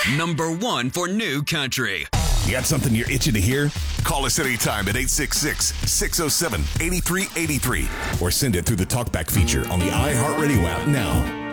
Number one for new country. You got something you're itching to hear? Call us anytime at 866-607-8383. Or send it through the TalkBack feature on the iHeartRadio app now.